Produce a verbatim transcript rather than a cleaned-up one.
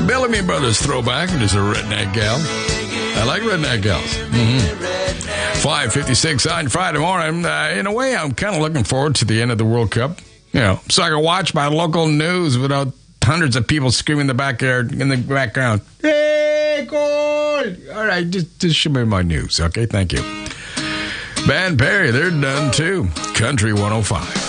Bellamy Brothers throwback. There's a redneck gal. I like redneck gals. Mm-hmm. five fifty-six on Friday morning. Uh, in a way, I'm kind of looking forward to the end of the World Cup. You know, so I can watch my local news without hundreds of people screaming in the backyard, in the background. Hey, goal! All right, just, just show me my news, okay? Thank you. Van Perry, they're done too. Country one oh five.